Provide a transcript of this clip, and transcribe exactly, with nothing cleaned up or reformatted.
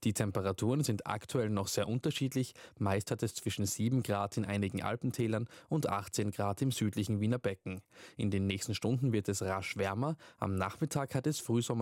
Die Temperaturen sind aktuell noch sehr unterschiedlich. Meist hat es zwischen sieben Grad in einigen Alpentälern und achtzehn Grad im südlichen Wiener Becken. In den nächsten Stunden wird es rasch wärmer. Am Nachmittag hat es frühsommerlich